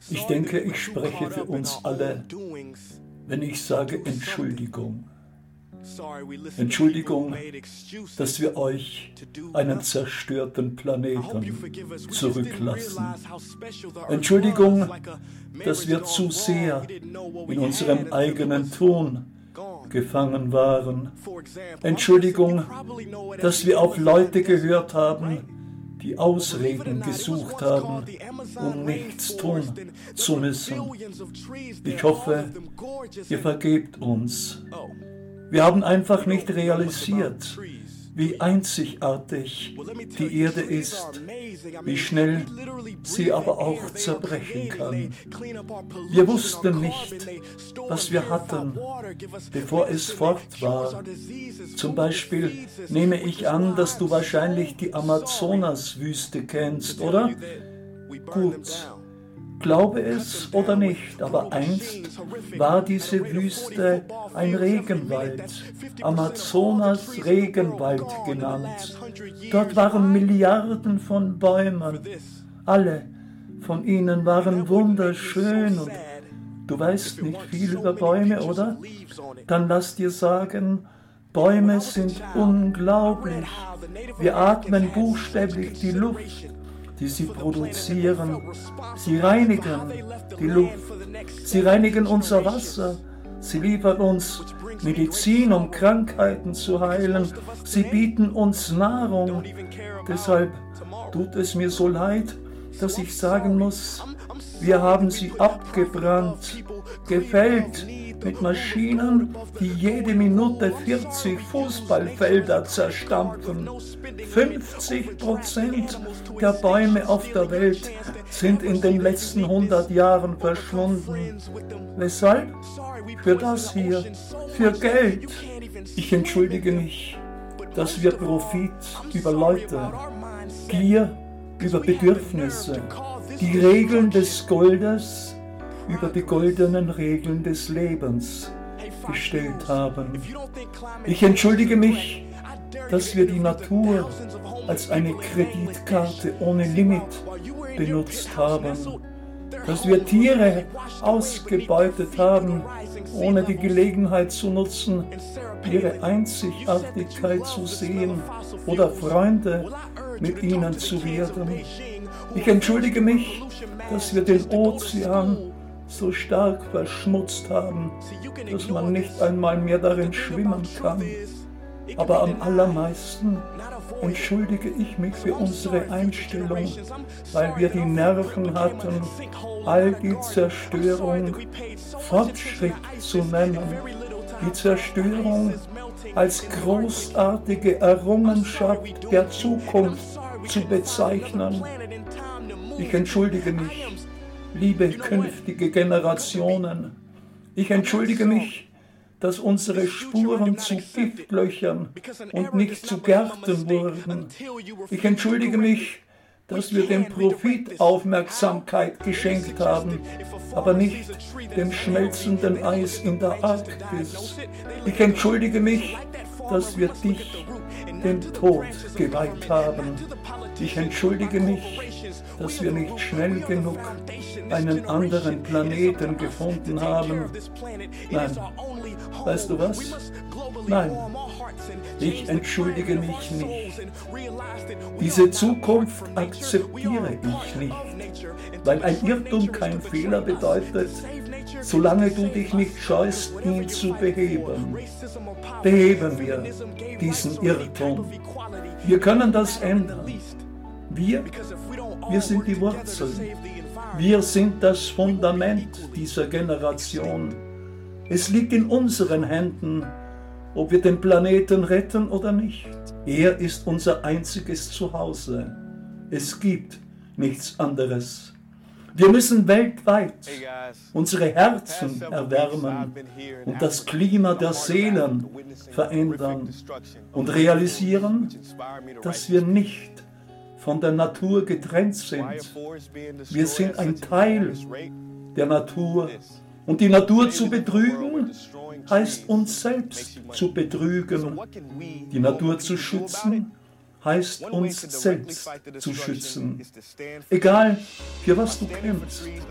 Ich denke, ich spreche für uns alle, wenn ich sage Entschuldigung. Entschuldigung, dass wir euch einen zerstörten Planeten zurücklassen. Entschuldigung, dass wir zu sehr in unserem eigenen Tun gefangen waren. Entschuldigung, dass wir auf Leute gehört haben, die Ausreden gesucht haben, um nichts tun zu müssen. Ich hoffe, ihr vergebt uns. Wir haben einfach nicht realisiert, wie einzigartig die Erde ist, wie schnell sie aber auch zerbrechen kann. Wir wussten nicht, was wir hatten, bevor es fort war. Zum Beispiel nehme ich an, dass du wahrscheinlich die Amazonaswüste kennst, oder? Gut. Glaube es oder nicht, aber einst war diese Wüste ein Regenwald, Amazonas Regenwald genannt. Dort waren Milliarden von Bäumen, alle von ihnen waren wunderschön und du weißt nicht viel über Bäume, oder? Dann lass dir sagen, Bäume sind unglaublich. Wir atmen buchstäblich die Luft, die sie produzieren. Sie reinigen die Luft. Sie reinigen unser Wasser. Sie liefern uns Medizin, um Krankheiten zu heilen. Sie bieten uns Nahrung. Deshalb tut es mir so leid, dass ich sagen muss, wir haben sie abgebrannt, gefällt mit Maschinen, die jede Minute 40 Fußballfelder zerstampfen. 50% der Bäume auf der Welt sind in den letzten 100 Jahren verschwunden. Weshalb? Für das hier, für Geld. Ich entschuldige mich, dass wir Profit über Leute, Gier über Bedürfnisse, die Regeln des Goldes über die goldenen Regeln des Lebens gestellt haben. Ich entschuldige mich, dass wir die Natur als eine Kreditkarte ohne Limit benutzt haben, dass wir Tiere ausgebeutet haben, ohne die Gelegenheit zu nutzen, ihre Einzigartigkeit zu sehen oder Freunde mit ihnen zu werden. Ich entschuldige mich, dass wir den Ozean so stark verschmutzt haben, dass man nicht einmal mehr darin schwimmen kann. Aber am allermeisten entschuldige ich mich für unsere Einstellung, weil wir die Nerven hatten, all die Zerstörung Fortschritt zu nennen, die Zerstörung als großartige Errungenschaft der Zukunft zu bezeichnen. Ich entschuldige mich, liebe künftige Generationen. Ich entschuldige mich, dass unsere Spuren zu Giftlöchern und nicht zu Gärten wurden. Ich entschuldige mich, dass wir dem Profit Aufmerksamkeit geschenkt haben, aber nicht dem schmelzenden Eis in der Arktis. Ich entschuldige mich, dass wir dich dem Tod geweiht haben. Ich entschuldige mich, dass wir nicht schnell genug einen anderen Planeten gefunden haben. Nein, weißt du was? Nein, ich entschuldige mich nicht. Diese Zukunft akzeptiere ich nicht, weil ein Irrtum kein Fehler bedeutet, solange du dich nicht scheust, ihn zu beheben. Beheben wir diesen Irrtum. Wir können das ändern. Wir sind die Wurzeln. Wir sind das Fundament dieser Generation. Es liegt in unseren Händen, ob wir den Planeten retten oder nicht. Er ist unser einziges Zuhause. Es gibt nichts anderes. Wir müssen weltweit unsere Herzen erwärmen und das Klima der Seelen verändern und realisieren, dass wir nicht von der Natur getrennt sind. Wir sind ein Teil der Natur. Und die Natur zu betrügen, heißt uns selbst zu betrügen. Die Natur zu schützen, heißt uns selbst zu schützen. Egal, für was du kämpfst,